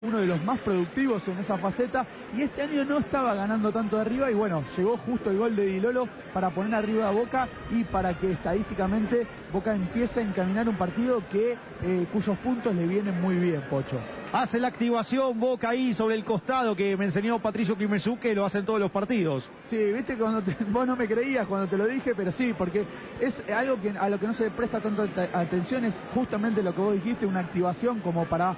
uno de los más productivos en esa faceta, y este año no estaba ganando tanto de arriba, y bueno, llegó justo el gol de Di Lolo para poner arriba a Boca y para que estadísticamente Boca empiece a encaminar un partido cuyos puntos le vienen muy bien, Pocho. Hace la activación Boca ahí sobre el costado que me enseñó Patricio Climesú, que lo hacen todos los partidos. Sí, viste, vos no me creías cuando te lo dije, pero sí, porque es algo a lo que no se le presta tanta atención, es justamente lo que vos dijiste, una activación como para,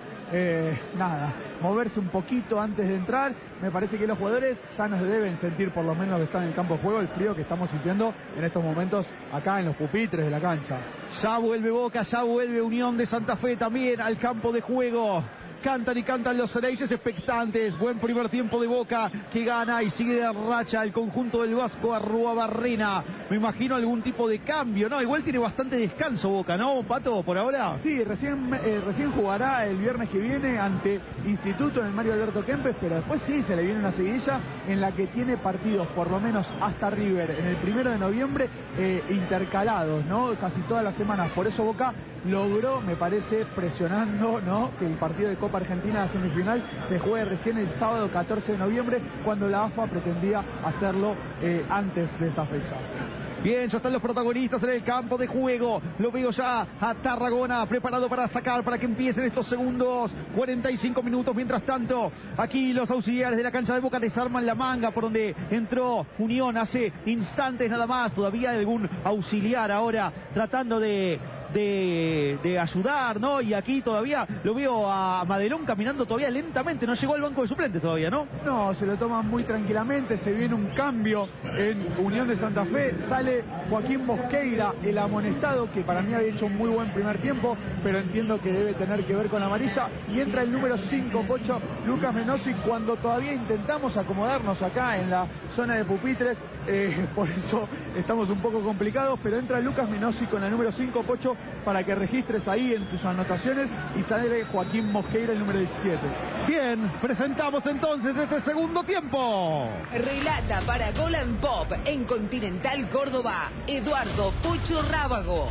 moverse un poquito antes de entrar. Me parece que los jugadores ya nos deben sentir, por lo menos que están en el campo de juego, el frío que estamos sintiendo en estos momentos acá en los pupitres de la cancha. Ya vuelve Boca, ya vuelve Unión de Santa Fe también al campo de juego. Cantan y cantan los Xereyes expectantes. Buen primer tiempo de Boca que gana y sigue de racha el conjunto del Vasco Arruabarrena. Me imagino algún tipo de cambio, ¿no? Igual tiene bastante descanso Boca, ¿no, Pato, por ahora? Sí, recién jugará el viernes que viene ante Instituto en el Mario Alberto Kempes, pero después sí se le viene una seguidilla en la que tiene partidos, por lo menos hasta River, en el 1 de noviembre, intercalados, ¿no? Casi todas las semanas. Por eso Boca logró, me parece, presionando, ¿no?, que el partido de Copa Argentina de semifinal se juegue recién el sábado 14 de noviembre, cuando la AFA pretendía hacerlo antes de esa fecha. Bien, ya están los protagonistas en el campo de juego. Lo veo ya a Tarragona preparado para sacar, para que empiecen estos segundos 45 minutos. Mientras tanto, aquí los auxiliares de la cancha de Boca desarman la manga por donde entró Unión hace instantes nada más. Todavía hay algún auxiliar ahora tratando de ayudar, ¿no? Y aquí todavía lo veo a Madelón caminando todavía lentamente. No llegó al banco de suplentes todavía, ¿no? No, se lo toman muy tranquilamente. Se viene un cambio en Unión de Santa Fe. Sale Joaquín Mosqueira, el amonestado, que para mí había hecho un muy buen primer tiempo, pero entiendo que debe tener que ver con la amarilla. Y entra el número 5, Pocho, Lucas Menossi, cuando todavía intentamos acomodarnos acá en la zona de pupitres. Por eso estamos un poco complicados, pero entra Lucas Menossi con el número 5, Pocho, para que registres ahí en tus anotaciones, y sale Joaquín Mosqueira, el número 17. Bien, presentamos entonces este segundo tiempo. Relata para Gol and Pop en Continental Córdoba, Eduardo Pucho Rábago.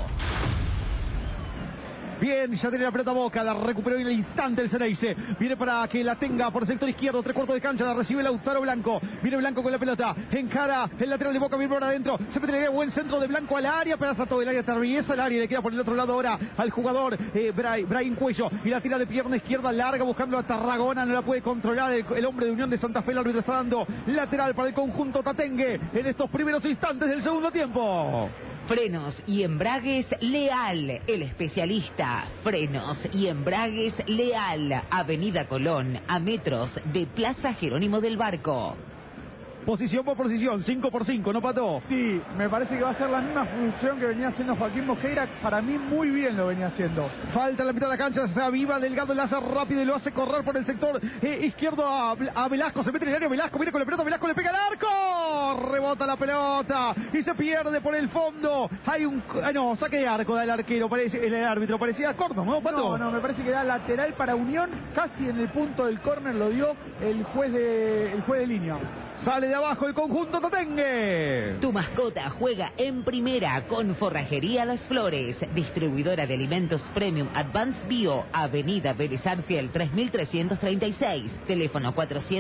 Bien, ya tiene la pelota Boca, la recuperó en el instante el Xereyes. Viene para que la tenga por sector izquierdo, 3/4 de cancha, la recibe Lautaro Blanco. Viene Blanco con la pelota, encara el lateral de Boca, viene por adentro. Se mete buen centro de Blanco al área, pedaza todo el área, atraviesa el área, le queda por el otro lado ahora al jugador Brian Cuello. Y la tira de pierna izquierda larga buscando a Tarragona, no la puede controlar el hombre de Unión de Santa Fe. El árbitro está dando lateral para el conjunto tatengue en estos primeros instantes del segundo tiempo. Frenos y embragues Leal, el especialista. Frenos y embragues Leal, Avenida Colón, a metros de Plaza Jerónimo del Barco. Posición por posición, 5x5, ¿no, Pato? Sí, me parece que va a ser la misma función que venía haciendo Joaquín Mosqueira. Para mí muy bien lo venía haciendo. Falta la mitad de la cancha, se aviva Delgado, la hace rápido y lo hace correr por el sector izquierdo a Velasco. Se mete en el área, Velasco viene con la pelota, Velasco le pega al arco. Rebota la pelota y se pierde por el fondo. Hay saque de arco del arquero, parece el árbitro. Parecía corto, ¿no, Pato? No, me parece que da lateral para Unión. Casi en el punto del córner lo dio el juez de línea. Sale de abajo el conjunto tatengue. Tu mascota juega en primera con Forrajería Las Flores, distribuidora de alimentos Premium Advanced Bio, Avenida Vélez Arfiel 3336, teléfono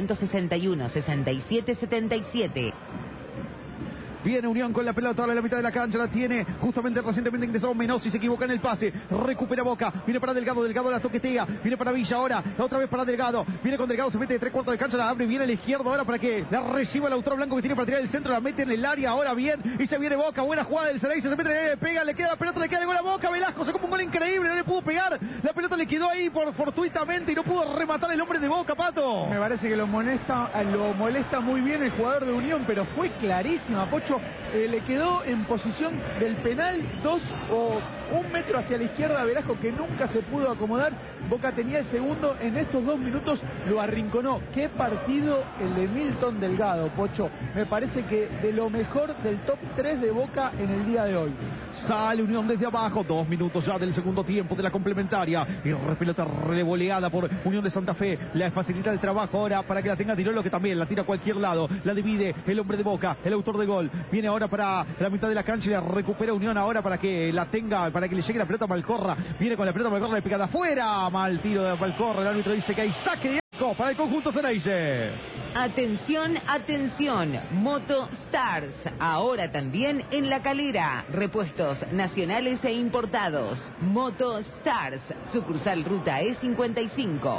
461-6777. Viene Unión con la pelota, ahora en la mitad de la cancha la tiene justamente recientemente ingresado Menossi, se equivoca en el pase, recupera Boca, viene para Delgado, Delgado la toquetea, viene para Villa ahora, otra vez para Delgado, viene con Delgado, se mete de 3/4 de cancha, la abre, viene a la izquierda ahora para que la reciba el Lautaro Blanco que tiene para tirar el centro, la mete en el área, ahora bien, y se viene Boca, buena jugada del Xereyes, se mete en el área, le pega, le queda la pelota, le queda el gol a Boca, Velasco se come un gol increíble, no le pudo pegar, la pelota le quedó ahí fortuitamente y no pudo rematar el hombre de Boca, Pato. Me parece que lo molesta muy bien el jugador de Unión, pero fue clarísima, Pocho. Le quedó en posición del penal 2 o 1 metro hacia la izquierda a Velasco, que nunca se pudo acomodar. Boca tenía el segundo, en estos 2 minutos lo arrinconó. Qué partido el de Milton Delgado, Pocho. Me parece que de lo mejor del top 3 de Boca en el día de hoy. Sale Unión desde abajo, 2 minutos ya del segundo tiempo de la complementaria. Y pelota revoleada por Unión de Santa Fe. Le facilita el trabajo ahora para que la tenga Di Lolo, que también la tira a cualquier lado. La divide el hombre de Boca, el autor de gol. Viene ahora para la mitad de la cancha y la recupera Unión ahora para que la tenga, para que le llegue la pelota a Malcorra. Viene con la pelota a Malcorra, le pega de afuera. Mal tiro de Malcorra. El árbitro dice que hay saque de Velasco para el conjunto Ceneice. Atención, atención, Moto Stars, ahora también en La Calera, repuestos nacionales e importados. Moto Stars, sucursal Ruta E55.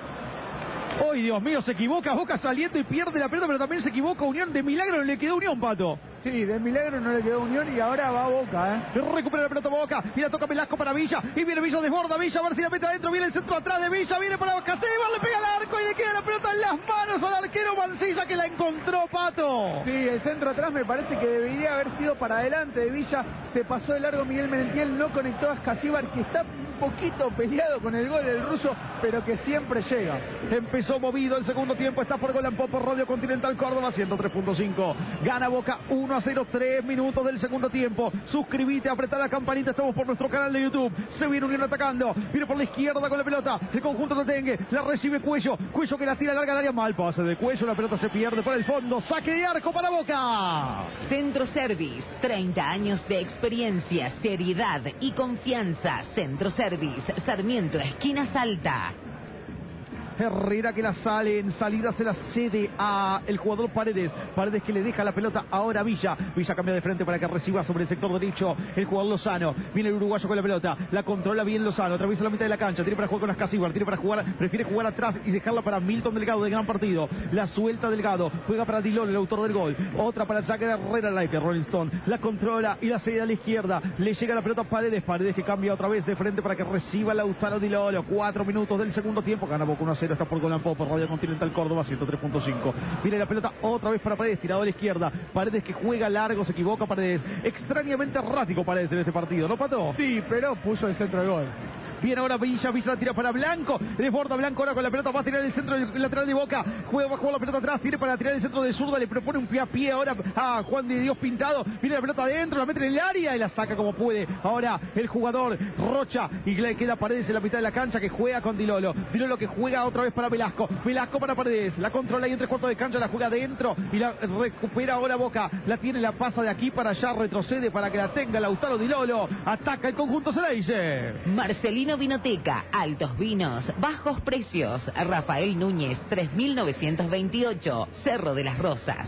¡Ay, Dios mío! Se equivoca Boca saliendo y pierde la pelota, pero también se equivoca Unión. De milagro le quedó Unión, Pato. Sí, de milagro no le quedó Unión y ahora va Boca, Recupera la pelota Boca. Mira, toca Velasco para Villa. Y viene Villa, desborda Villa, a ver si la mete adentro. Viene el centro atrás de Villa. Viene para Casíbar, le pega al arco y le queda la pelota en las manos al arquero Mancilla, que la encontró, Pato. Sí, el centro atrás me parece que debería haber sido para adelante de Villa. Se pasó de largo Miguel Merentiel, no conectó a Casíbar, que está un poquito peleado con el gol del ruso, pero que siempre llega. Empezó movido el segundo tiempo. Está por Golan Pop, por Radio Continental Córdoba, 103.5. Gana Boca 1-0, 3 minutos del segundo tiempo. Suscríbete, apretá la campanita. Estamos por nuestro canal de YouTube. Se viene Unión atacando. Viene por la izquierda con la pelota. El conjunto de Tengue. La recibe Cuello. Cuello que la tira larga al área. Mal pase de Cuello. La pelota se pierde por el fondo. Saque de arco para Boca. Centro Service, 30 años de experiencia, seriedad y confianza. Centro Service, Sarmiento, esquina Salta. Herrera que la sale, en salida se la cede a el jugador Paredes. Paredes que le deja la pelota ahora a Villa. Villa cambia de frente para que reciba sobre el sector derecho el jugador Lozano. Viene el uruguayo con la pelota, la controla bien Lozano, atraviesa la mitad de la cancha, tiene para jugar con las Casíbar, tiene para jugar, prefiere jugar atrás y dejarla para Milton Delgado de gran partido. La suelta Delgado, juega para Dilón, el autor del gol. Otra para Jacker Herrera, like Rolling Stone. La controla y la cede a la izquierda. Le llega la pelota a Paredes. Paredes que cambia otra vez de frente para que reciba Lautaro Dilolo. 4 minutos del segundo tiempo. Gana Boca 1-0. Está por Golan Pop, por Radio Continental Córdoba, 103.5. Viene la pelota otra vez para Paredes, tirado a la izquierda. Paredes que juega largo, se equivoca Paredes. Extrañamente errático Paredes en este partido, ¿no, Pato? Sí, pero puso el centro del gol. Viene ahora Villa, Villa la tira para Blanco, desborda Blanco ahora con la pelota, va a tirar el centro lateral de Boca, va a jugar la pelota atrás, tiene para tirar el centro de zurda, le propone un pie a pie ahora a Juan de Dios Pintado, viene la pelota adentro, la mete en el área y la saca como puede. Ahora el jugador Rocha y le queda Paredes en la mitad de la cancha que juega con Dilolo. Dilolo que juega otra vez para Velasco, Velasco para Paredes, la controla y en 3/4 de cancha la juega adentro y la recupera ahora Boca, la tiene, la pasa de aquí para allá, retrocede para que la tenga Lautaro Dilolo, ataca el conjunto Ceneice. Marcelino Vinoteca, altos vinos, bajos precios. Rafael Núñez, 3928, Cerro de las Rosas.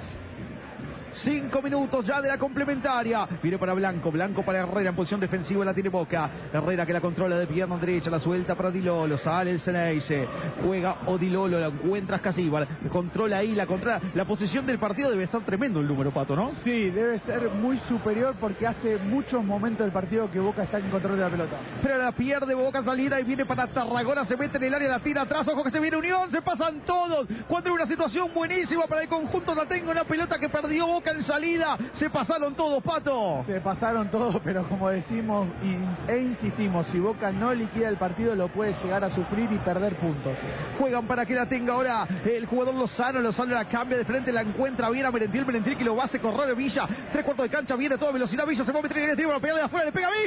5 minutos ya de la complementaria. Viene para Blanco, Blanco para Herrera en posición defensiva, la tiene Boca. Herrera que la controla de pierna derecha, la suelta para Dilolo, sale el Ceneice, juega Odilolo, la encuentra Casíbar, controla ahí, la controla. La posición del partido debe estar tremendo el número, Pato, ¿no? Sí, debe ser muy superior porque hace muchos momentos del partido que Boca está en control de la pelota. Pero la pierde Boca salida y viene para Tarragona, se mete en el área, la tira atrás, ojo que se viene Unión, se pasan todos. Cuando hay una situación buenísima para el conjunto, la tengo una pelota que perdió Boca en salida, se pasaron todos, Pato. Se pasaron todos, pero como decimos e insistimos, si Boca no liquida el partido lo puede llegar a sufrir y perder puntos. Juegan para que la tenga ahora el jugador Lozano la cambia de frente, la encuentra bien a Merentiel que lo hace correr Villa, 3/4 de cancha, viene a toda velocidad, Villa se va a meter en el tiro, la pega de afuera, le pega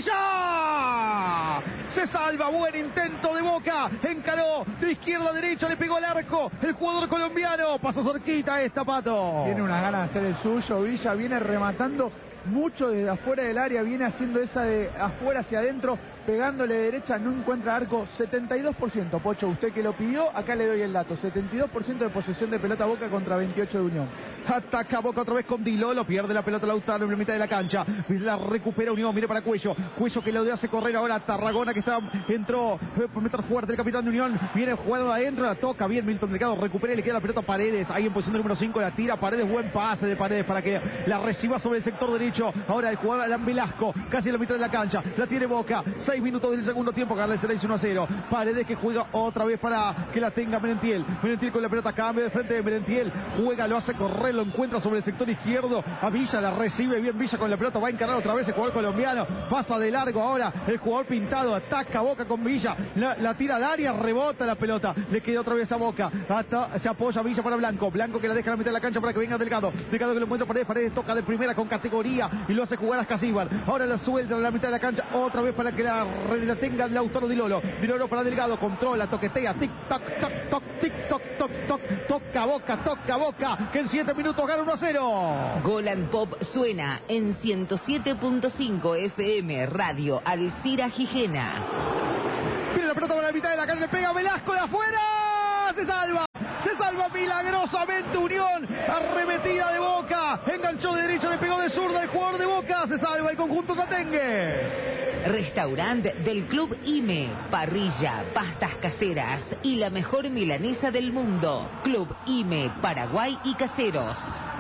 Villa, se salva, buen intento de Boca, encaró de izquierda a derecha, le pegó al arco, el jugador colombiano, pasó cerquita esta, Pato. Tiene unas ganas de hacer el suyo, Villa viene rematando mucho desde afuera del área, viene haciendo esa de afuera hacia adentro, pegándole derecha, no encuentra arco, 72%, Pocho, usted que lo pidió, acá le doy el dato, 72% de posesión de pelota Boca contra 28 de Unión. Ataca Boca otra vez con Dilolo, pierde la pelota Lautaro en la mitad de la cancha, la recupera Unión, mire para Cuello que lo hace correr ahora a Tarragona que entró por meter fuerte el capitán de Unión, viene jugando adentro, la toca bien Milton Delgado, recupera y le queda la pelota a Paredes, ahí en posición número 5, la tira Paredes, buen pase de Paredes para que la reciba sobre el sector derecho, ahora el jugador Alan Velasco, casi en la mitad de la cancha, la tiene Boca, 6 minutos del segundo tiempo, gana el Ceneice 1-0, Paredes que juega otra vez para que la tenga Merentiel con la pelota, cambia de frente de Merentiel, juega, lo hace correr, lo encuentra sobre el sector izquierdo, a Villa, la recibe bien Villa con la pelota, va a encarar otra vez el jugador colombiano, pasa de largo ahora el jugador Pintado, ataca Boca con Villa, la tira al área, rebota la pelota, le queda otra vez a Boca, se apoya Villa para Blanco que la deja en la mitad de la cancha para que venga Delgado que lo encuentra Paredes toca de primera con categoría y lo hace jugar a Casíbar, ahora la suelta en la mitad de la cancha, otra vez para que la tenga Lautaro Dilolo para Delgado, controla, toquetea, tic tac toc toc, tic toc toc toc, toca Boca, que en 7 minutos gana 1-0. Golan Pop suena en 107.5 FM Radio Alcira Gijena. Viene la pelota por la mitad de la cancha, le pega Velasco de afuera, se salva milagrosamente Unión, arremetida de Boca, enganchó de derecha, le pegó de zurda el jugador de Boca, se salva el conjunto tatengue. Restaurante del Club IME, parrilla, pastas caseras y la mejor milanesa del mundo. Club IME, Paraguay y Caseros.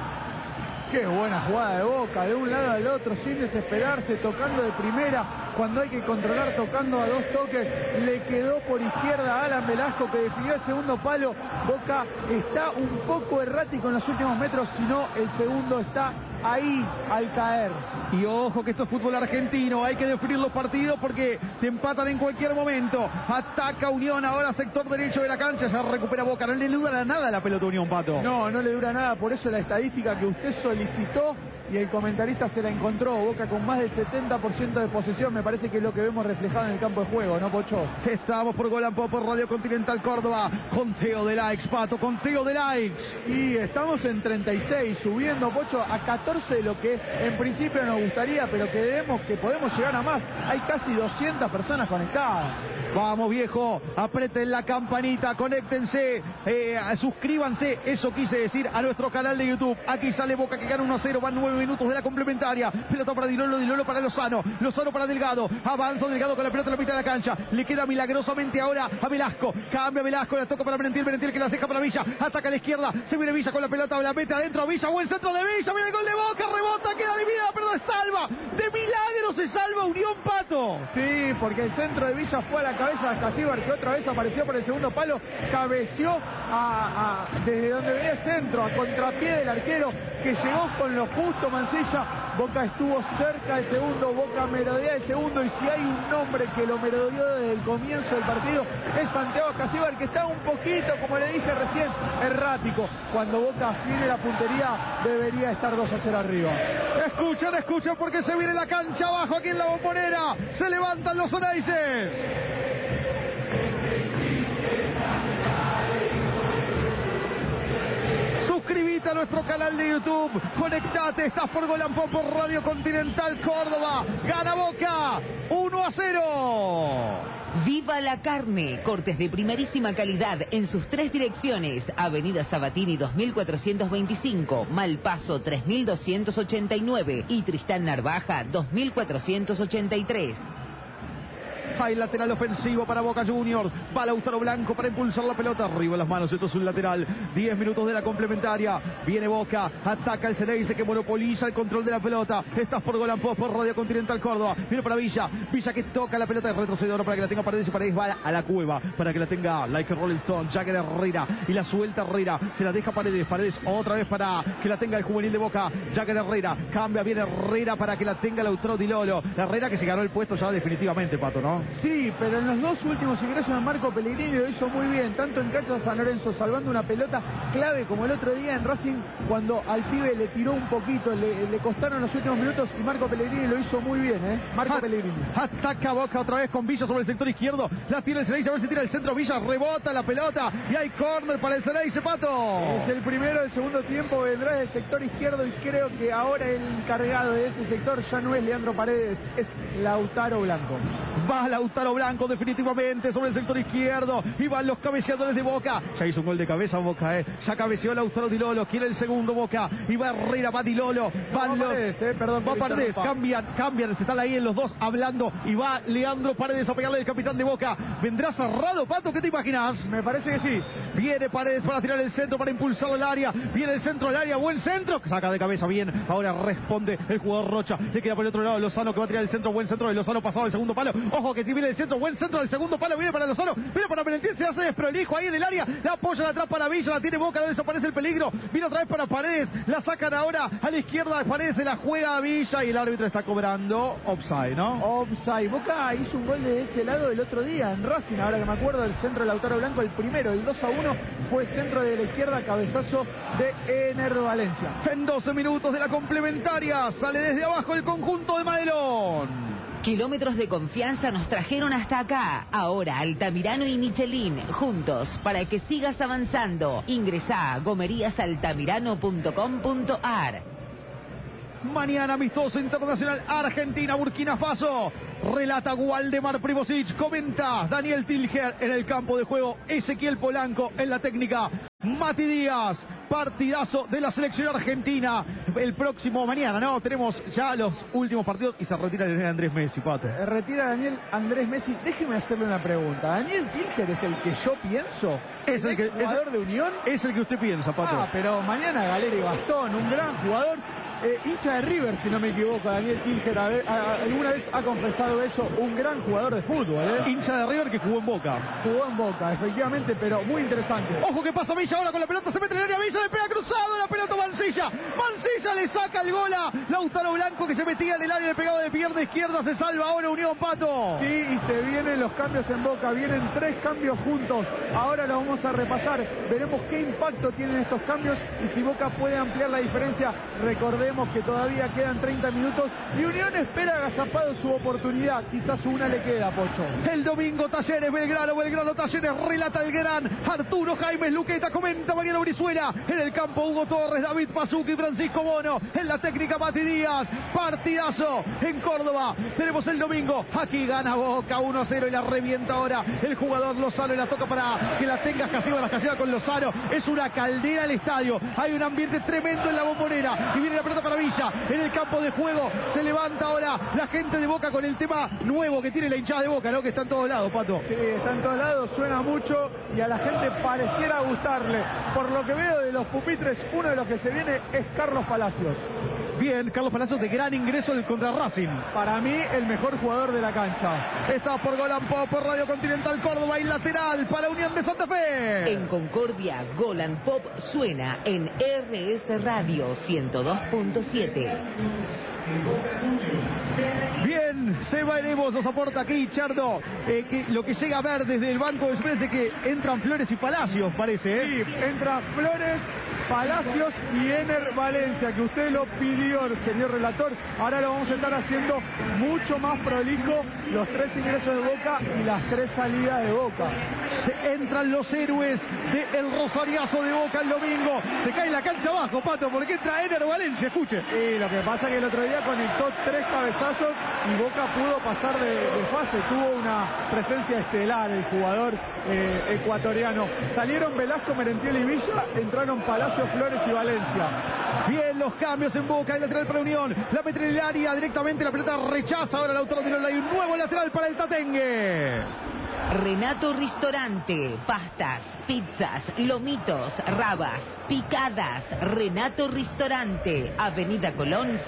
Qué buena jugada de Boca, de un lado al otro, sin desesperarse, tocando de primera, cuando hay que controlar, tocando a 2 toques, le quedó por izquierda a Alan Velasco, que definió el segundo palo. Boca está un poco errático en los últimos metros, si no, el segundo está ahí al caer. Y ojo que esto es fútbol argentino, hay que definir los partidos porque te empatan en cualquier momento. Ataca Unión ahora, sector derecho de la cancha, se recupera Boca, no le dura nada la pelota Unión, Pato. No le dura nada, por eso la estadística que usted solicitó y el comentarista se la encontró. Boca con más del 70% de posesión, me parece que es lo que vemos reflejado en el campo de juego, ¿no, Pocho? Estamos por Gol and Pop, por Radio Continental Córdoba. Conteo de likes, Pato, conteo de likes. Y estamos en 36, subiendo, Pocho, a 14 de lo que en principio nos gustaría, pero que podemos llegar a más. Hay casi 200 personas conectadas. Vamos, viejo, aprieten la campanita, conéctense, suscríbanse, eso quise decir, a nuestro canal de YouTube. Aquí sale Boca que gana 1-0, van 9 minutos de la complementaria. Pelota para Dilolo para Lozano para Delgado, avanza Delgado con la pelota en la mitad de la cancha, le queda milagrosamente ahora a Velasco, cambia Velasco, la toca para Merentiel que la ceja para Villa, ataca a la izquierda, se viene Villa con la pelota, la mete adentro, Villa, buen centro de Villa, mira el gol de Boca, rebota, queda dividida, pero se salva, de milagro se salva Unión, Pato. Sí, porque el centro de Villa fue a la cabeza de Casíbar, que otra vez apareció por el segundo palo, cabeció desde donde venía el centro, a contrapié del arquero, que llegó con lo justo Mancilla. Boca estuvo cerca del segundo, Boca merodea el segundo, y si hay un nombre que lo merodeó desde el comienzo del partido es Santiago Casíbar, que está un poquito, como le dije recién, errático. Cuando Boca afine la puntería debería estar 2-0 arriba. Escuchen porque se viene la cancha abajo aquí en la Bombonera, se levantan los Onaices. Suscríbete a nuestro canal de YouTube, conectate, estás por Gol and Pop por Radio Continental Córdoba. Gana Boca 1-0. ¡Viva la carne! Cortes de primerísima calidad en sus 3 direcciones. Avenida Sabatini 2425, Malpaso 3289 y Tristán Narvaja 2483. Hay lateral ofensivo para Boca Juniors. Va Lautaro Blanco para impulsar la pelota. Arriba las manos, esto es un lateral. 10 minutos de la complementaria. Viene Boca, ataca el Ceneice que monopoliza el control de la pelota. Estás por Gol and Pop por Radio Continental Córdoba. Viene para Villa que toca la pelota de retrocedor para que la tenga Paredes, y Paredes va a la cueva para que la tenga Like a Rolling Stone. Jagger Herrera y la suelta Herrera. Se la deja Paredes otra vez para que la tenga el juvenil de Boca. Jagger Herrera, cambia bien Herrera para que la tenga Lautaro Di Lolo. Herrera que se ganó el puesto ya definitivamente, Pato, ¿no? Sí, pero en los 2 últimos ingresos de Marco Pellegrini lo hizo muy bien, tanto en cancha de San Lorenzo, salvando una pelota clave como el otro día en Racing, cuando al pibe le tiró un poquito, le costaron los últimos minutos, y Marco Pellegrini lo hizo muy bien, Marco Pellegrini. Ataca Boca otra vez con Villa sobre el sector izquierdo, la tira el Ceneice, a ver si tira el centro, Villa rebota la pelota y hay córner para el Ceneice, Pato. Es el primero del segundo tiempo, vendrá del sector izquierdo, y creo que ahora el encargado de ese sector ya no es Leandro Paredes, es Lautaro Blanco. Va Lautaro Blanco definitivamente sobre el sector izquierdo y van los cabeceadores de Boca. Ya hizo un gol de cabeza Boca, ya cabeceó Lautaro Di Lolo, quiere el segundo Boca, y va Herrera, va Di Lolo, van los va Paredes, cambian, se están ahí en los dos hablando, y va Leandro Paredes a pegarle al capitán de Boca. ¿Vendrá cerrado, Pato? ¿Qué te imaginas? Me parece que sí. Viene Paredes para tirar el centro, para impulsar el área, viene el centro del área, buen centro, saca de cabeza bien, ahora responde el jugador Rocha, le queda por el otro lado Lozano que va a tirar el centro, buen centro de Lozano, pasado el segundo palo, ojo que viene el centro, buen centro del segundo palo, viene para Lozano, viene para Merentiel, se hace desprolijo ahí en el área, la apoya, la atrapa la Villa, la tiene Boca, no desaparece el peligro, viene otra vez para Paredes, la sacan ahora a la izquierda, Paredes se la juega a Villa y el árbitro está cobrando offside, ¿no? Offside. Boca hizo un gol de ese lado el otro día en Racing, ahora que me acuerdo, del centro de Lautaro Blanco, el primero, el 2-1, fue centro de la izquierda, cabezazo de Ener Valencia. En 12 minutos de la complementaria, sale desde abajo el conjunto de Madelón. Kilómetros de confianza nos trajeron hasta acá. Ahora Altamirano y Michelin, juntos para que sigas avanzando. Ingresá a gomeríasaltamirano.com.ar. Mañana amistoso internacional Argentina-Burkina Faso. relata Waldemar Primozic, comenta Daniel Tilger en el campo de juego, Ezequiel Polanco en la técnica, Mati Díaz. Partidazo de la selección argentina. El próximo mañana, ¿no? Tenemos ya los últimos partidos y se retira Lionel Andrés Messi, Pato. Retira Daniel Andrés Messi. Déjeme hacerle una pregunta. ¿Daniel Tilger es el que yo pienso? ¿Es el que, jugador de Unión? Es el que usted piensa, Pato. Ah, pero mañana Galeri Bastón, un gran jugador. Hincha de River, si no me equivoco, Daniel Tilger alguna vez ha confesado eso, un gran jugador de fútbol. Hincha de River que jugó en Boca. Jugó en Boca, efectivamente, pero muy interesante. Ojo que pasa Villa ahora con la pelota, se mete en el área, Villa le pega cruzado, la pelota Mancilla. Mancilla le saca el gol a Lautaro Blanco que se metía en el área, le pegaba de pierna izquierda, se salva ahora Unión, Pato. Sí, y se vienen los cambios en Boca, vienen 3 cambios juntos. Ahora lo vamos a repasar, veremos qué impacto tienen estos cambios y si Boca puede ampliar la diferencia. Recordemos que todavía quedan 30 minutos y Unión espera agazapado su oportunidad. Quizás una le queda, Pocho. El domingo Talleres, Belgrano Talleres, relata el gran Arturo Jaime Luqueta, comenta Mariano Brizuela. En el campo Hugo Torres, David Pazuki, Francisco Bono. En la técnica Mati Díaz. Partidazo en Córdoba. Tenemos el domingo. Aquí gana Boca 1-0 y la revienta ahora el jugador Lozano y la toca para que la tenga Casiva, la Casiva con Lozano. Es una caldera el estadio. Hay un ambiente tremendo en la Bombonera y viene la pelota para Villa. En el campo de juego se levanta ahora la gente de Boca con el tema nuevo que tiene la hinchada de Boca, ¿no? Que está en todos lados, Pato. Sí, está en todos lados, suena mucho y a la gente pareciera gustarle. Por lo que veo de los pupitres, uno de los que se viene es Carlos Palacios. Bien, Carlos Palacios de gran ingreso contra Racing. Para mí, el mejor jugador de la cancha. Está por Golan Pop, por Radio Continental Córdoba y lateral para Unión de Santa Fe. En Concordia, Golan Pop suena en RS Radio 102.7. Bien, Seba Eremos nos aporta aquí, Chardo, que lo que llega a ver desde el banco parece que entran Flores y Palacios, parece, ¿eh? Sí, entra Flores, Palacios y Ener Valencia, que usted lo pidió, señor relator. Ahora lo vamos a estar haciendo mucho más prolijo, los 3 ingresos de Boca y las 3 salidas de Boca. Se entran los héroes del Rosariazo de Boca el domingo. Se cae la cancha abajo, Pato, porque entra Ener Valencia, escuche. Y lo que pasa es que el otro día conectó 3 cabezazos y Boca pudo pasar de fase. Tuvo una presencia estelar el jugador ecuatoriano. Salieron Velasco, Merentiel y Villa, entraron Palacios, Flores y Valencia. Bien, los cambios en Boca, el lateral para Unión, la mete en el área, directamente la pelota rechaza, ahora Lautaro Tirón, hay un nuevo lateral para el Tatengue. Renato Ristorante, pastas, pizzas, lomitos, rabas, picadas. Renato Ristorante, Avenida Colón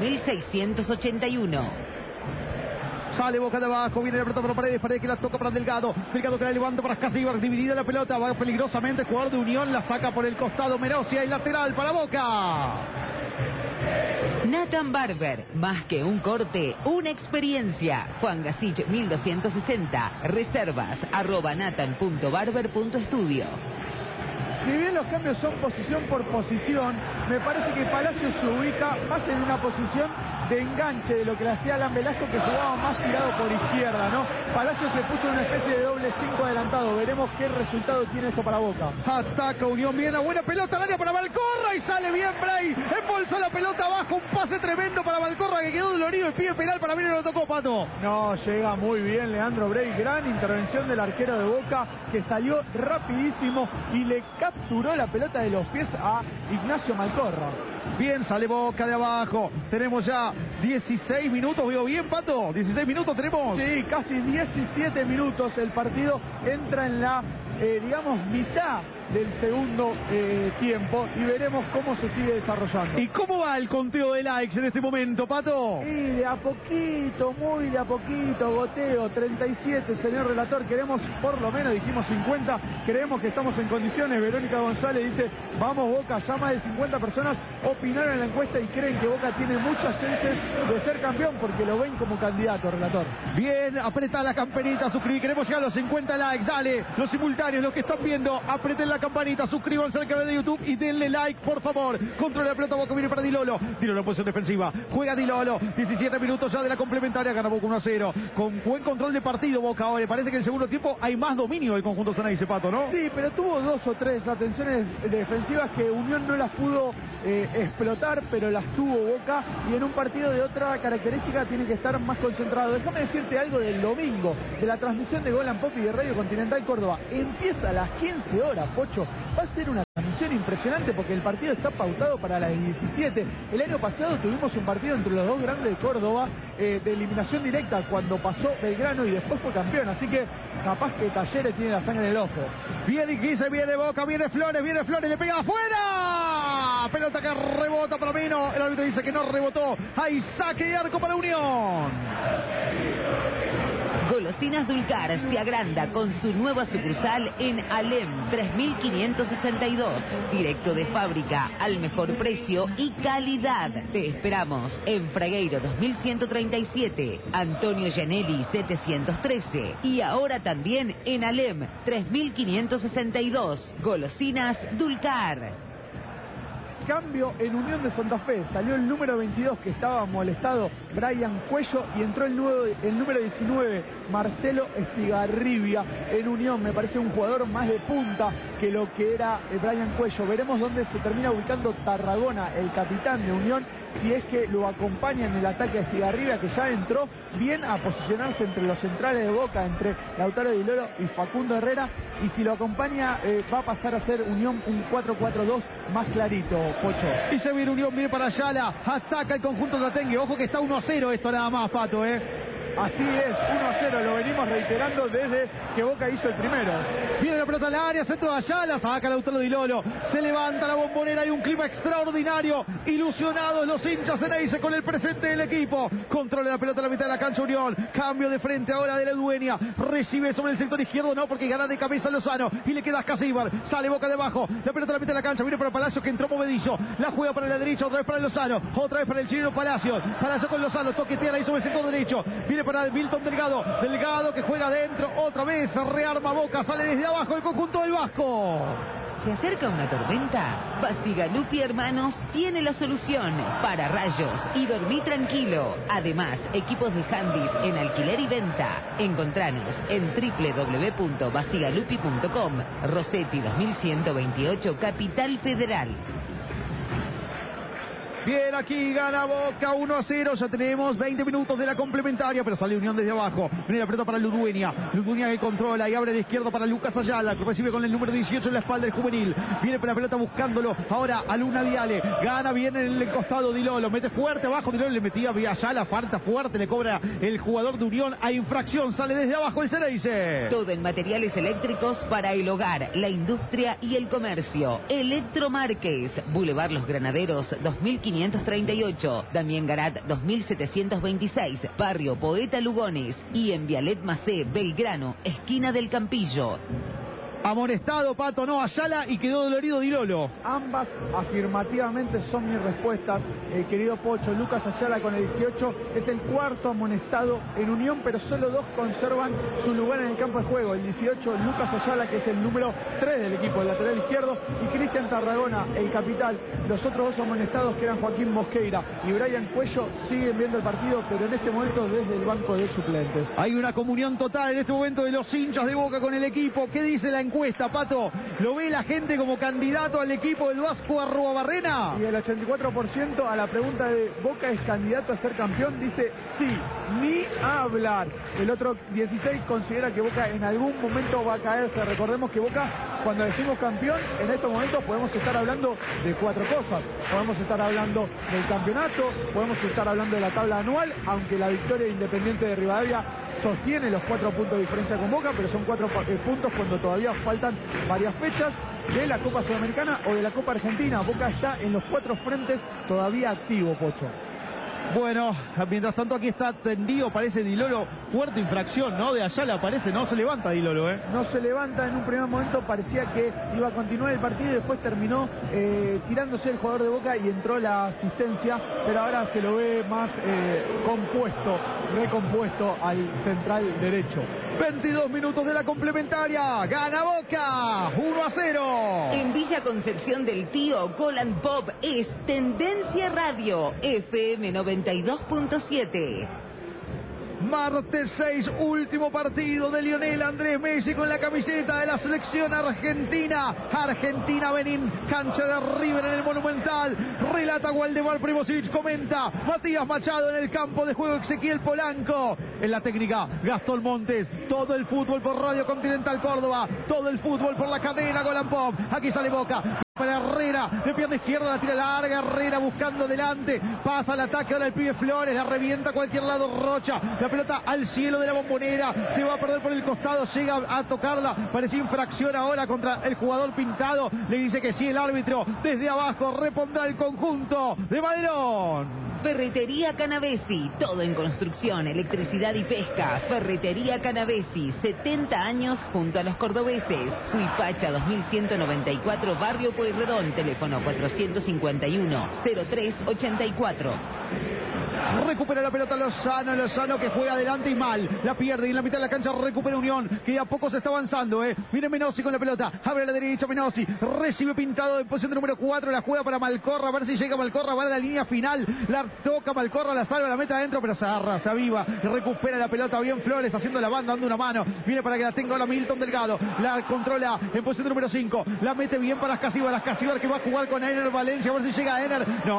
5681. Sale Boca de abajo, viene la pelota para Paredes que la toca para Delgado que la levanta para Casíbar, dividida la pelota, va peligrosamente, el jugador de Unión la saca por el costado, Merosia y lateral para Boca. Nathan Barber, más que un corte, una experiencia. Juan Gasich 1260, reservas @nathan.barber.studio. Si bien los cambios son posición por posición, me parece que Palacios se ubica más en una posición de enganche de lo que le hacía Alan Velasco, que jugaba más tirado por izquierda, ¿no? Palacios se puso en una especie de doble 5 adelantado. Veremos qué resultado tiene esto para Boca. Ataca Unión, viene, buena pelota al área para Valcorra y sale bien Bray. Embolsó la pelota abajo, un pase tremendo para Valcorra que quedó dolorido, el pie penal para mí no lo tocó, Pato. No, llega muy bien Leandro Bray, gran intervención del arquero de Boca que salió rapidísimo y le capturó la pelota de los pies a Ignacio Malcorra. Bien, sale Boca de abajo. Tenemos ya 16 minutos, veo bien, Pato. 16 minutos tenemos. Sí, casi 17 minutos. El partido entra en la, mitad del segundo tiempo y veremos cómo se sigue desarrollando. ¿Y cómo va el conteo de likes en este momento, Pato? Y de a poquito, muy de a poquito, goteo, 37, señor relator, queremos por lo menos, dijimos 50, creemos que estamos en condiciones. Verónica González dice, vamos Boca, ya más de 50 personas opinaron en la encuesta y creen que Boca tiene muchas chances de ser campeón porque lo ven como candidato, relator. Bien, apreta la campanita, suscribir, queremos llegar a los 50 likes, dale, los simultáneos, los que están viendo, apreten la la campanita, suscríbanse al canal de YouTube y denle like, por favor. Controla la pelota, Boca viene para Di Lolo. Di Lolo en posición defensiva. Juega Di Lolo. 17 minutos ya de la complementaria. Gana Boca 1-0. Con buen control de partido Boca ahora. Parece que en el segundo tiempo hay más dominio del conjunto Ceneice, Pato, ¿no? Sí, pero tuvo 2 o 3 atenciones defensivas que Unión no las pudo explotar, pero las tuvo Boca. Y en un partido de otra característica tiene que estar más concentrado. Déjame decirte algo del domingo, de la transmisión de Golan Pop y de Radio Continental Córdoba. Empieza a las 15 horas, Pocho. Va a ser una transmisión impresionante porque el partido está pautado para las 17. El año pasado tuvimos un partido entre los dos grandes de Córdoba de eliminación directa cuando pasó Belgrano y después fue campeón. Así que capaz que Talleres tiene la sangre en el ojo. Viene Iquique, viene Boca, viene Flores, le pega afuera. Pelota que rebota para Mino. El árbitro dice que no rebotó. Hay saque de arco para Unión. Golosinas Dulcar se agranda con su nueva sucursal en Alem 3562. Directo de fábrica, al mejor precio y calidad. Te esperamos en Fragueiro 2137, Antonio Gianelli 713 y ahora también en Alem 3562. Golosinas Dulcar. Cambio en Unión de Santa Fe. Salió el número 22 que estaba molestado, Brian Cuello, y entró el número 19, Marcelo Estigarribia. En Unión me parece un jugador más de punta que lo que era Brian Cuello. Veremos dónde se termina ubicando Tarragona, el capitán de Unión, si es que lo acompaña en el ataque a Estigarribia, que ya entró bien a posicionarse entre los centrales de Boca, entre Lautaro Di Lolo y Facundo Herrera, y si lo acompaña va a pasar a ser Unión un 4-4-2 más clarito, Pocho. Y se viene Unión, viene para Ayala, ataca el conjunto de Atengue. Ojo que está 1-0 esto nada más, Pato, Así es, 1-0, lo venimos reiterando desde que Boca hizo el primero. Viene la pelota al área, centro de Ayala, saca Lautaro Di Lolo, se levanta la Bombonera, hay un clima extraordinario, ilusionados los hinchas Ceneice con el presente del equipo. Controla la pelota a la mitad de la cancha Unión, cambio de frente ahora de la Dueña, recibe sobre el sector izquierdo, no, porque gana de cabeza Lozano, y le queda a Casíbar, sale Boca debajo, la pelota a la mitad de la cancha, viene para Palacios que entró movedizo, la juega para la derecha, otra vez para Lozano, otra vez para el chileno Palacios con Lozano, toquetea ahí sobre el sector derecho, viene para Milton Delgado que juega adentro, otra vez rearma Boca, sale desde abajo el conjunto del Vasco. ¿Se acerca una tormenta? Basigalupi Hermanos tiene la solución para rayos y dormir tranquilo. Además, equipos de handys en alquiler y venta. Encontranos en www.basigalupi.com. Rossetti 2128, Capital Federal. Bien, aquí gana Boca 1-0, ya tenemos 20 minutos de la complementaria, pero sale Unión desde abajo. Viene la pelota para Ludueña que controla y abre de izquierdo para Lucas Ayala, que recibe con el número 18 en la espalda el juvenil. Viene para la pelota buscándolo, ahora a Luna Viale, gana bien en el costado Di Lolo, mete fuerte abajo, Di Lolo le metía vía Ayala, falta fuerte, le cobra el jugador de Unión a infracción, sale desde abajo el Ceneice. Todo en materiales eléctricos para el hogar, la industria y el comercio. Electromarques, Boulevard Los Granaderos 2538, Damián Garat 2726, Barrio Poeta Lugones, y en Vialet Macé, Belgrano, esquina del Campillo. Amonestado, Pato, no, Ayala, y quedó dolorido Di Lolo. Ambas afirmativamente son mis respuestas, querido Pocho. Lucas Ayala con el 18 es el cuarto amonestado en Unión, pero solo 2 conservan su lugar en el campo de juego. El 18, Lucas Ayala, que es el número 3 del equipo, el lateral izquierdo, y Cristian Tarragona, el capital. Los otros 2 amonestados, que eran Joaquín Mosqueira y Brian Cuello, siguen viendo el partido, pero en este momento desde el banco de suplentes. Hay una comunión total en este momento de los hinchas de Boca con el equipo. ¿Qué dice la encuesta, Pato? ¿Lo ve la gente como candidato al equipo del Vasco Arruabarrena? Y el 84% a la pregunta de ¿Boca es candidato a ser campeón? Dice sí, ni hablar. El otro 16% considera que Boca en algún momento va a caerse. Recordemos que Boca, cuando decimos campeón, en estos momentos podemos estar hablando de 4 cosas. Podemos estar hablando del campeonato, podemos estar hablando de la tabla anual, aunque la victoria de Independiente de Rivadavia sostiene los 4 puntos de diferencia con Boca, pero son 4 puntos cuando todavía faltan varias fechas de la Copa Sudamericana o de la Copa Argentina. Boca está en los 4 frentes todavía activo, Pocho. Bueno, mientras tanto aquí está tendido, parece Di Loro, fuerte infracción, ¿no? De Ayala parece, no se levanta Di Loro, ¿eh? No se levanta, en un primer momento parecía que iba a continuar el partido y después terminó tirándose el jugador de Boca y entró la asistencia, pero ahora se lo ve más recompuesto al central derecho. 22 minutos de la complementaria, gana Boca, 1-0. En Villa Concepción del Tío, Golan Pop es Tendencia Radio, FM 92.7. Martes 6, último partido de Lionel Andrés Messi con la camiseta de la selección argentina. Argentina-Benín, cancha de River en el Monumental. Relata Waldemar Primozic, comenta Matías Machado en el campo de juego, Ezequiel Polanco. En la técnica, Gastón Montes. Todo el fútbol por Radio Continental Córdoba. Todo el fútbol por la cadena Golan Pop. Aquí sale Boca. Para Herrera, de pierna izquierda, la tira larga, Herrera buscando delante, pasa al ataque, ahora el pibe Flores, la revienta a cualquier lado Rocha, la pelota al cielo de la Bombonera, se va a perder por el costado, llega a tocarla, parecía infracción ahora contra el jugador Pintado, le dice que sí el árbitro, desde abajo repondrá el conjunto de Maderón. Ferretería Canavesi, todo en construcción, electricidad y pesca. Ferretería Canavesi, 70 años junto a los cordobeses. Suipacha 2194, Barrio Pueyrredón, teléfono 451-0384. Recupera la pelota Lozano que juega adelante y mal, la pierde y en la mitad de la cancha recupera Unión, que de a poco se está avanzando, Viene Menossi con la pelota, abre a la derecha Menossi, recibe Pintado en posición de número 4, la juega para Malcorra, a ver si llega Malcorra, va a la línea final, la toca Malcorra, la salva, la mete adentro, pero se agarra, se aviva, recupera la pelota bien Flores, haciendo la banda, dando una mano, viene para que la tenga ahora Milton Delgado, la controla en posición de número 5, la mete bien para Ascasíbar que va a jugar con Ener Valencia, a ver si llega Ener, no,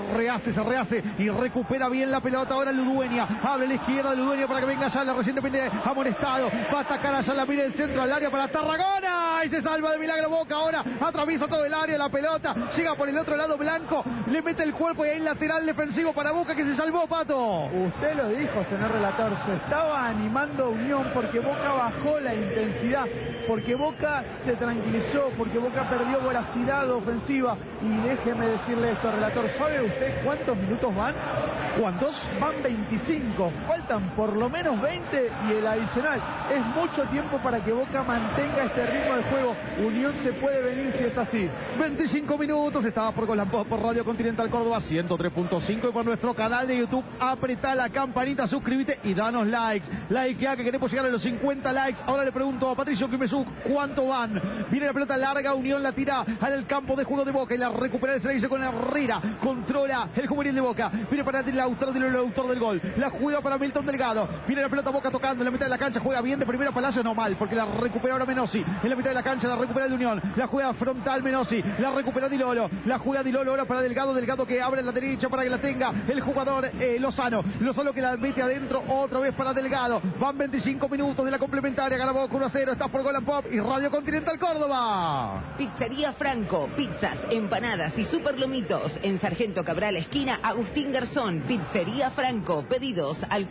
se rehace y recupera bien la pelota ahora Ludueña, abre a la izquierda Ludueña para que venga allá, la recién depende amonestado, va a atacar allá, la mira el centro al área para Tarragona y se salva de milagro Boca, ahora atraviesa todo el área, la pelota llega por el otro lado Blanco, le mete el cuerpo y ahí lateral defensivo para Boca que se salvó, Pato. Usted lo dijo, señor relator, se estaba animando Unión porque Boca bajó la intensidad, porque Boca se tranquilizó, porque Boca perdió voracidad ofensiva. Y déjeme decirle esto, relator, ¿sabe usted cuántos minutos van? ¿Cuántos? Van 25, faltan por lo menos 20 y el adicional. Es mucho tiempo para que Boca mantenga este ritmo de juego. Unión se puede venir si es así. 25 minutos, estaba por Golan Pop, por Radio Continental Córdoba 103.5 y por nuestro canal de YouTube. Apretá la campanita, suscríbete y danos likes. Likeá que queremos llegar a los 50 likes. Ahora le pregunto a Patricio Quimesú cuánto van. Viene la pelota larga, Unión la tira al campo de juego de Boca y la recupera el servicio con Herrera. Controla el juvenil de Boca. Viene para el autor del gol. La juega para Milton Delgado. Viene la pelota Boca tocando en la mitad de la cancha. Juega bien de primera Palacio, no mal, porque la recupera ahora Menossi. En la mitad de la cancha la recupera de Unión. La juega frontal Menossi. La recupera Di Lolo. La juega Di Lolo ahora para Delgado. Delgado que abre en la derecha para que la tenga el jugador Lozano. Lozano que la mete adentro otra vez para Delgado. Van 25 minutos de la complementaria. Gana Boca 1-0. Está por Golan Pop y Radio Continental Córdoba. Pizzería Franco. Pizzas, empanadas y superlomitos. En Sargento Cabral, esquina Agustín Garzón. Pizzería Franco. Pedidos al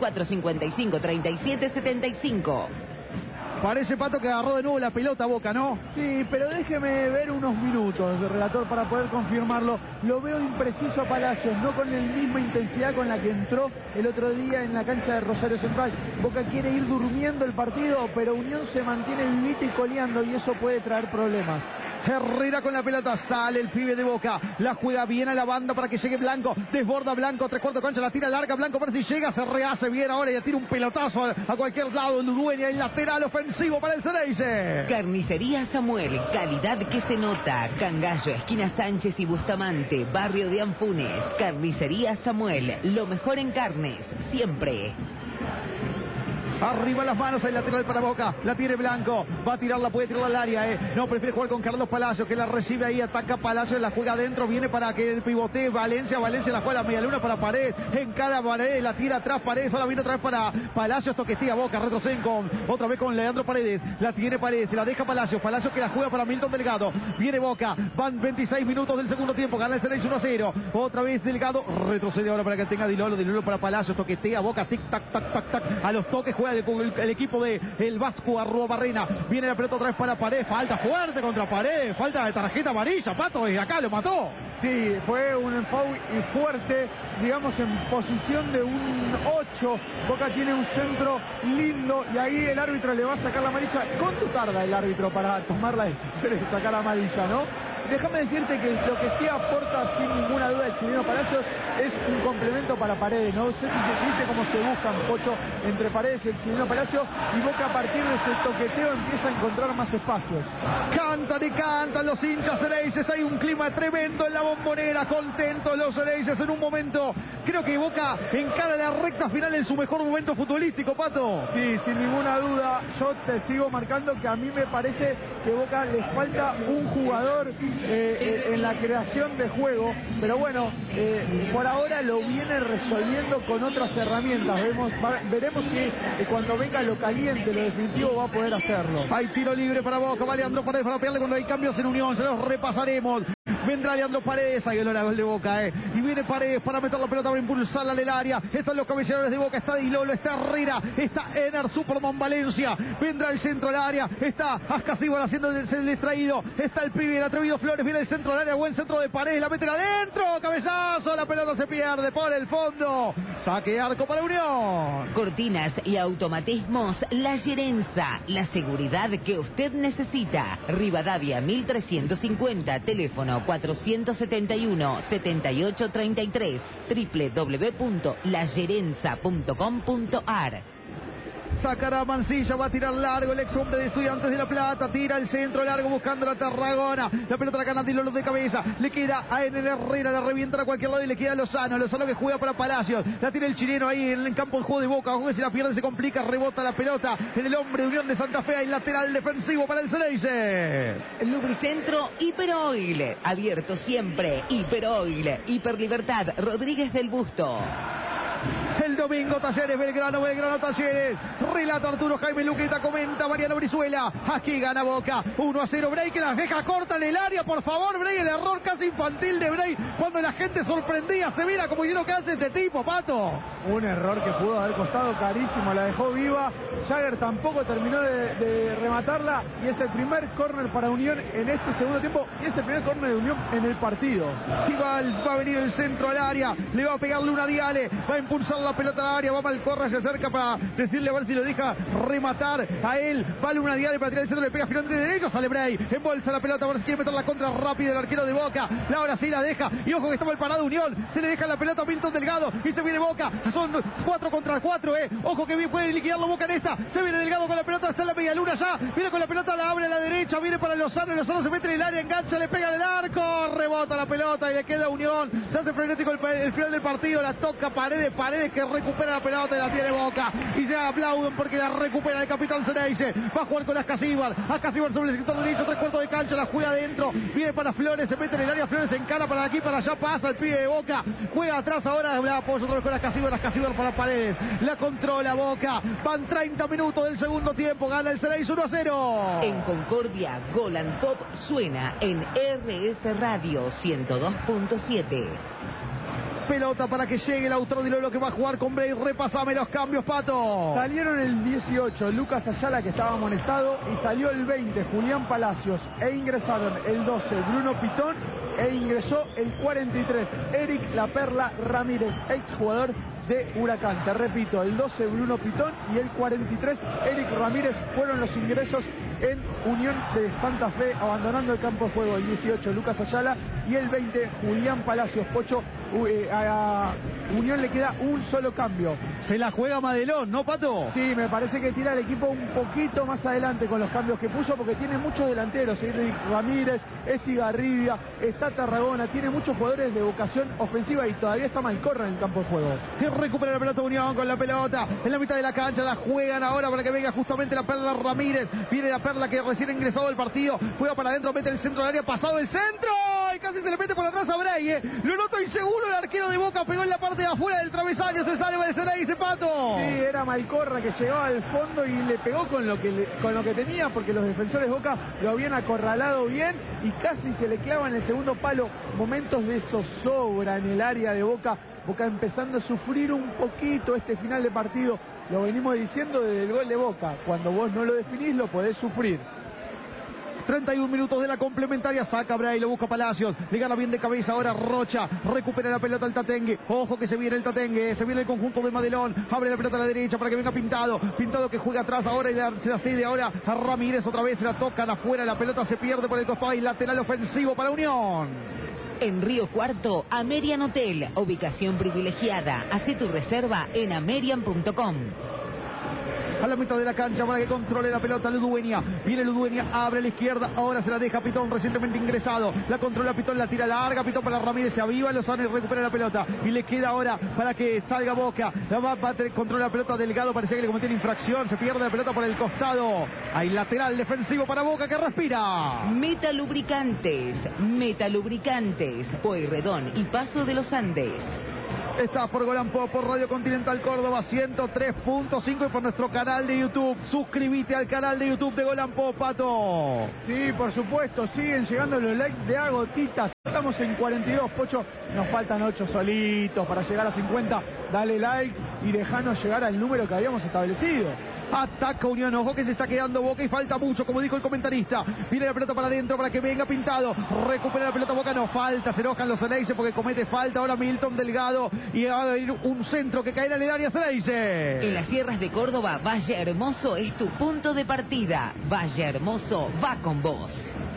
455-3775. Parece, Pato, que agarró de nuevo la pelota Boca, ¿no? Sí, pero déjeme ver unos minutos de relator para poder confirmarlo. Lo veo impreciso a Palacios, no con la misma intensidad con la que entró el otro día en la cancha de Rosario Central. Boca quiere ir durmiendo el partido, pero Unión se mantiene vivita y coleando y eso puede traer problemas. Herrera con la pelota, sale el pibe de Boca, la juega bien a la banda para que llegue Blanco, desborda Blanco, 3/4 cancha, la tira larga, Blanco para si llega, se rehace bien ahora y tira un pelotazo a cualquier lado, Ludueña, el lateral ofensivo para el Ceneice. Carnicería Samuel, calidad que se nota, Cangallo, esquina Sánchez y Bustamante, barrio de Anfunes. Carnicería Samuel, lo mejor en carnes, siempre. Arriba las manos, hay lateral para Boca, la tiene Blanco, va a tirarla, puede tirarla al área, no, prefiere jugar con Carlos Palacios, que la recibe ahí, ataca Palacios, la juega adentro, viene para que el pivotee Valencia la juega la media luna para Paredes, en cada Paredes, la tira atrás Paredes, ahora viene otra vez para Palacios, toquetía Boca, retroceden otra vez con Leandro Paredes, la tiene Paredes, se la deja Palacios que la juega para Milton Delgado, viene Boca, van 26 minutos del segundo tiempo, gana el Ceneice 1-0, otra vez Delgado, retrocede ahora para que tenga Di Lolo para Palacios, toquetea Boca, tic tac tac tac tac, a los toques juega juega el equipo de el Vasco Arruabarrena. Viene la pelota otra vez para Paredes, falta fuerte contra Paredes, falta de tarjeta amarilla, Pato, desde acá lo mató. Sí, fue un foul fuerte, digamos en posición de un 8. Boca tiene un centro lindo y ahí el árbitro le va a sacar la amarilla. ¿Cuánto tarda el árbitro para tomar la decisión de sacar la amarilla, no? Déjame decirte que lo que sí aporta sin ninguna duda el chileno Palacios es un complemento para Paredes. No sé si se viste cómo se buscan, Pocho, entre Paredes y el chileno Palacios, y Boca a partir de ese toqueteo empieza a encontrar más espacios. Cantan y cantan los hinchas Xereyes, hay un clima tremendo en la Bombonera, contentos los Xereyes en un momento. Creo que Boca encara la recta final en su mejor momento futbolístico, Pato. Sí, sin ninguna duda, yo te sigo marcando que a mí me parece que Boca les falta un jugador en la creación de juego, pero bueno, por ahora lo viene resolviendo con otras herramientas. Veremos si cuando venga lo caliente, lo definitivo, va a poder hacerlo. Hay tiro libre para Boca, va Leandro Paredes para pegarle cuando hay cambios en Unión, se los repasaremos. Vendrá Leandro Paredes, hay olor a gol de Boca, y viene Paredes para meter la pelota, para impulsarla en el área. Están los cabeceadores de Boca, está Di Lolo, está Herrera, está Ener Superman Valencia. Vendrá el centro al área, está Ascasíbar haciendo el distraído, está el pibe, el atrevido Flores, viene el centro al área, buen centro de Paredes, la meten adentro, cabezazo, la pelota se pierde por el fondo. Saque de arco para Unión. Cortinas y automatismos La Gerenza, la seguridad que usted necesita. Rivadavia 1350, teléfono 471-7833, www.lagerenza.com.ar. Sacará Mancilla, va a tirar largo el ex hombre de Estudiantes de La Plata, tira el centro largo buscando la Tarragona, la pelota la gana Di Lolo de cabeza, le queda a Ener Herrera, la revienta a cualquier lado y le queda a Lozano que juega para Palacios, la tira el chileno ahí en el campo de juego de Boca, ojo que si la pierde se complica, rebota la pelota en el hombre de Unión de Santa Fe, hay lateral defensivo para el Xereyes. Lubricentro Hiperoil, abierto siempre, Hiperoil, Hiperlibertad, Rodríguez del Busto. El domingo Talleres, Belgrano Talleres. Relata Arturo Jaime Luqueta, comenta Mariano Brizuela. Aquí gana Boca, 1-0. Bray que las deja corta en el área, por favor, Bray, el error casi infantil de Bray cuando la gente sorprendía. Se mira como yo lo que hace este tipo, Pato. Un error que pudo haber costado carísimo, la dejó viva. Jagger tampoco terminó de rematarla y es el primer córner para Unión en este segundo tiempo y es el primer córner de Unión en el partido. Y va a venir el centro al área, le va a pegar Luna Diale, va a impulsar la pelota al área, va Malcorra, se acerca para decirle a ver si lo deja rematar a él. Va Luna Diale para tirar el centro, le pega finalmente derecho, sale Bray, embolsa la pelota, a ver si quiere meter la contra rápida el arquero de Boca. La ahora sí la deja y ojo que está mal parado Unión, se le deja la pelota a Milton Delgado y se viene Boca, son 4 contra 4, ojo que bien puede liquidarlo Boca en esta, se viene Delgado con la pelota, está en la media luna ya, viene con la pelota, la abre a la derecha, viene para Lozano se mete en el área, engancha, le pega en el arco, rebota la pelota y le queda Unión, se hace frenético el final del partido, la toca Paredes que recupera la pelota y la tiene Boca y se aplauden porque la recupera el capitán Xereyes, va a jugar con Ascasíbar sobre el sector derecho, 3/4 de cancha, la juega adentro, viene para Flores, se mete en el área, Flores encara para aquí, para allá, pasa el pibe de Boca, juega atrás ahora, la apoya otra vez con Ascasíbar para Paredes, la controla Boca, van 30 minutos del segundo tiempo, gana el Xereyes 1-0. En Concordia, Golan Pop suena en RS Radio 102.7. Pelota para que llegue el autor de lo que va a jugar con Bray. Repasame los cambios, Pato. Salieron el 18 Lucas Ayala, que estaba amonestado, y salió el 20 Julián Palacios, e ingresaron el 12 Bruno Pitón, e ingresó el 43 Eric La Perla Ramírez, exjugador de Huracán. Te repito, el 12 Bruno Pitón y el 43 Eric Ramírez fueron los ingresos en Unión de Santa Fe, abandonando el campo de juego. El 18 Lucas Ayala y el 20 Julián Palacios. Pocho, a Unión le queda un solo cambio. Se la juega Madelón, ¿no, Pato? Sí, me parece que tira el equipo un poquito más adelante con los cambios que puso, porque tiene muchos delanteros, Eric Ramírez, Estigarribia, está Tarragona, tiene muchos jugadores de vocación ofensiva y todavía está Malcorra en el campo de juego. Recupera la pelota Unión con la pelota en la mitad de la cancha, la juegan ahora para que venga justamente la Perla Ramírez, viene la Perla que recién ha ingresado al partido, juega para adentro, mete el centro del área, pasado el centro y casi se le mete por atrás a Bray, Lo noto inseguro el arquero de Boca, pegó en la parte de afuera del travesaño, se salva de Ceneice, Pato. Sí, era Malcorra que llegaba al fondo y le pegó con lo que tenía, porque los defensores de Boca lo habían acorralado bien y casi se le clava en el segundo palo. Momentos de zozobra en el área de Boca. Boca empezando a sufrir un poquito este final de partido. Lo venimos diciendo desde el gol de Boca. Cuando vos no lo definís, lo podés sufrir. 31 minutos de la complementaria, saca Bray, lo busca Palacios, le gana bien de cabeza ahora Rocha, recupera la pelota el Tatengue, ojo que se viene el Tatengue, se viene el conjunto de Madelón, abre la pelota a la derecha para que venga Pintado que juega atrás ahora y se la cede ahora a Ramírez otra vez, se la tocan afuera, la pelota se pierde por el costado y lateral ofensivo para Unión. En Río Cuarto, Amerian Hotel, ubicación privilegiada. Hacé tu reserva en amerian.com. A la mitad de la cancha para que controle la pelota Ludueña. Viene Ludueña, abre a la izquierda. Ahora se la deja Pitón, recientemente ingresado. La controla Pitón, la tira larga. Pitón para Ramírez, se aviva Lozano y recupera la pelota. Y le queda ahora para que salga Boca. Controla la pelota Delgado. Parecía que le cometió una infracción. Se pierde la pelota por el costado. Hay lateral defensivo para Boca que respira. Metalubricantes. Pueyrredón y Paso de los Andes. Estás por Golan Pop, por Radio Continental Córdoba 103.5 y por nuestro canal de YouTube. Suscríbete al canal de YouTube de Golan Pop, Pato. Sí, por supuesto, siguen llegando los likes de a gotitas. Estamos en 42, Pocho, nos faltan 8 solitos para llegar a 50. Dale likes y dejanos llegar al número que habíamos establecido. Ataca Unión, ojo que se está quedando Boca y falta mucho, como dijo el comentarista. Viene la pelota para adentro para que venga Pintado. Recupera la pelota Boca, no falta, se enojan los Ceneice porque comete falta ahora Milton Delgado. Y va a venir un centro que caerá en el área Ceneice. En las sierras de Córdoba, Valle Hermoso es tu punto de partida. Valle Hermoso va con vos.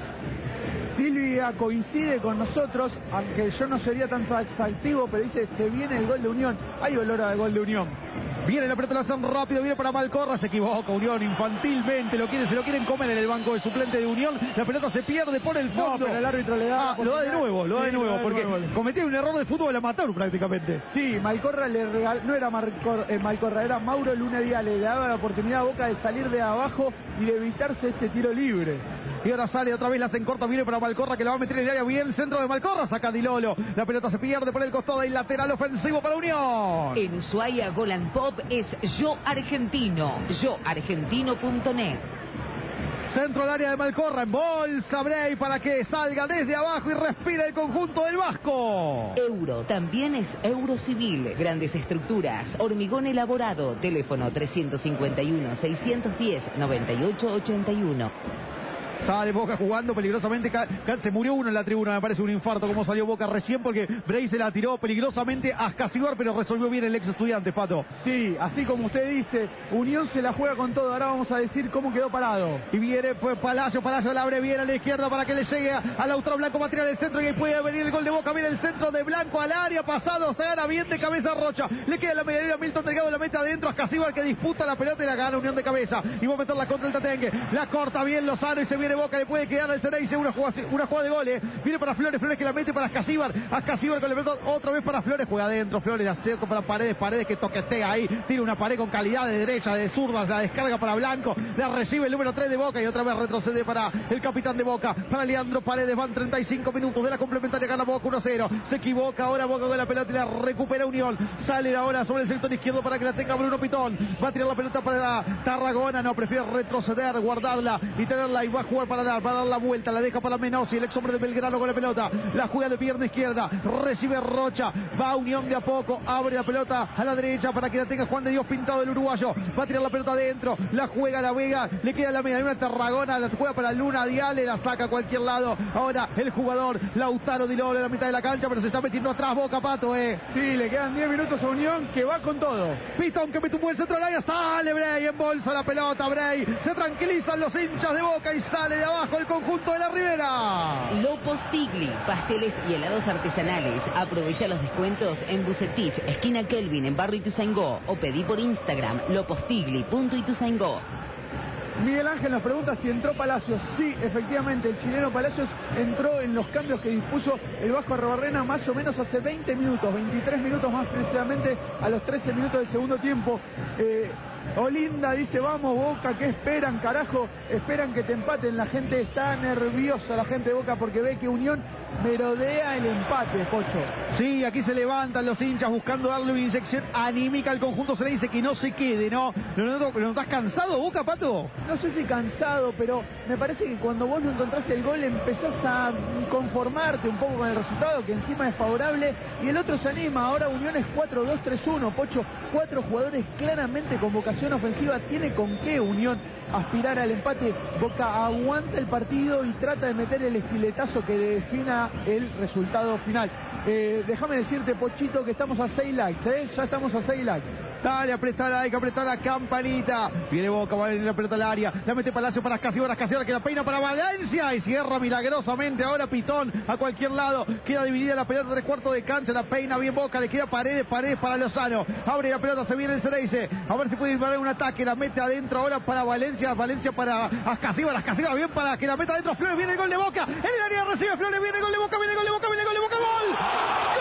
Silvia coincide con nosotros, aunque yo no sería tan exhaustivo, pero dice, se viene el gol de Unión. Hay olor al gol de Unión. Viene la pelota, la hacen rápido, viene para Malcorra, se equivoca Unión infantilmente, se lo quieren comer en el banco de suplente de Unión, la pelota se pierde por el fondo. No, pero el árbitro le da... lo da de nuevo, porque cometió un error de fútbol amateur prácticamente. Sí, Malcorra le regaló, no era Malcorra, era Mauro Luna Díaz, le daba la oportunidad a Boca de salir de abajo y de evitarse este tiro libre. Y ahora sale otra vez, la hacen corta, viene para Malcorra que la va a meter en el área, bien, centro de Malcorra, saca Di Lolo, la pelota se pierde por el costado y lateral ofensivo para Unión. En Ushuaia, Golan Pop es Yo Argentino, yoargentino.net. Centro al área de Malcorra, en bolsa Bray para que salga desde abajo y respire el conjunto del Vasco. Euro, también es Eurocivil, grandes estructuras, hormigón elaborado, teléfono 351-610-9881. Sale Boca jugando peligrosamente, se murió uno en la tribuna, me parece un infarto como salió Boca recién porque Bray se la tiró peligrosamente a Scasibar, pero resolvió bien el ex estudiante, Pato. Sí, así como usted dice, Unión se la juega con todo, ahora vamos a decir cómo quedó parado. Y viene pues Palacio la abre bien a la izquierda para que le llegue a Lautaro Blanco, va a tirar el centro y ahí puede venir el gol de Boca, viene el centro de Blanco al área, pasado, se gana bien de cabeza Rocha, le queda la medianera, Milton Delgado la mete adentro a Scasibar que disputa la pelota y la gana Unión de cabeza, y va a meterla contra el Tatengue, la corta bien Lozano y se viene Boca, le puede quedar al Ceneice una jugada de gol, viene para Flores que la mete para Scasibar con la pelota otra vez para Flores, juega adentro, Flores la cerca para Paredes que toquetea ahí, tira una pared con calidad de derecha, de zurdas, la descarga para Blanco, la recibe el número 3 de Boca y otra vez retrocede para el capitán de Boca, para Leandro Paredes, van 35 minutos de la complementaria, gana Boca 1-0, se equivoca ahora Boca con la pelota y la recupera Unión, sale ahora sobre el sector izquierdo para que la tenga Bruno Pitón, va a tirar la pelota para Tarragona, no, prefiere retroceder, guardarla y tenerla y va a jugar para dar la vuelta, la deja para Menossi, el ex hombre de Belgrano con la pelota, la juega de pierna izquierda, recibe Rocha, va Unión de a poco, abre la pelota a la derecha para que la tenga Juan de Dios Pintado del uruguayo, va a tirar la pelota adentro, la juega la Vega, le queda la media, una Tarragona, la juega para Luna Diale, la saca a cualquier lado, ahora el jugador Lautaro Di Lolo en la mitad de la cancha, pero se está metiendo atrás Boca, Pato, Sí, le quedan 10 minutos a Unión que va con todo. Pitón que mete un buen centro al área, sale Bray, en bolsa la pelota, Bray, se tranquilizan los hinchas de Boca y sale de abajo el conjunto de la Ribera. Lopos Tigli, pasteles y helados artesanales. Aprovecha los descuentos en Bucetich, esquina Kelvin, en Barrio Ituzaingó, o pedí por Instagram lopostigli.ituzaingó. Miguel Ángel nos pregunta si entró Palacios. Sí, efectivamente, el chileno Palacios entró en los cambios que dispuso el Vasco Arrobarrena más o menos hace 20 minutos, 23 minutos más precisamente a los 13 minutos del segundo tiempo. Olinda dice, vamos Boca, ¿qué esperan, carajo? Esperan que te empaten. La gente está nerviosa, la gente de Boca, porque ve que Unión merodea el empate, Pocho. Sí, aquí se levantan los hinchas buscando darle una inyección anímica al conjunto. Se le dice que no se quede, ¿no? ¿No estás cansado, Boca, Pato? No sé si cansado, pero me parece que cuando vos no encontrás el gol empezás a conformarte un poco con el resultado, que encima es favorable, y el otro se anima. Ahora Unión es 4-2-3-1, Pocho. 4 jugadores claramente con vocación ofensiva. Tiene con qué Unión aspirar al empate. Boca aguanta el partido y trata de meter el estiletazo que defina el resultado final. Déjame decirte, Pochito, que estamos a 6 likes, ya estamos a 6 likes. Dale, apretar like, apretar la campanita. Viene Boca, va a venir la pelota al área. La mete Palacio para Ascasíbar que la peina para Valencia. Y cierra milagrosamente ahora Pitón a cualquier lado. Queda dividida la pelota, 3/4 de cancha. La peina bien Boca, le queda Paredes para Lozano. Abre la pelota, se viene el Cereice. A ver si puede disparar un ataque. La mete adentro ahora para Valencia para Ascasíbar bien para que la meta adentro. Flores, viene el gol de Boca. En el área recibe Flores, viene el gol de Boca, ¡gol!